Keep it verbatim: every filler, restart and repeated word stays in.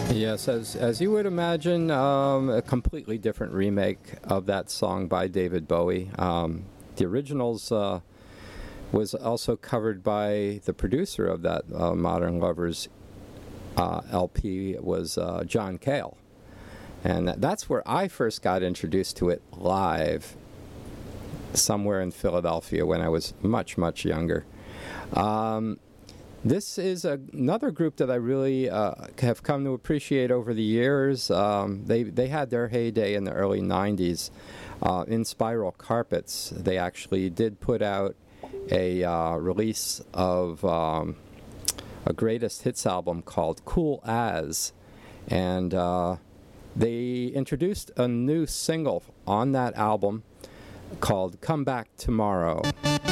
Yes, as as you would imagine, um, a completely different remake of that song by David Bowie. Um, the originals uh, was also covered by the producer of that uh, Modern Lovers uh, L P was uh, John Cale, and that, that's where I first got introduced to it live, somewhere in Philadelphia when I was much much younger. Um, This is a, another group that I really uh, have come to appreciate over the years. Um, they they had their heyday in the early nineties. Uh, in Spiral Carpets, they actually did put out a uh, release of um, a greatest hits album called Cool As, and uh, they introduced a new single on that album called Come Back Tomorrow.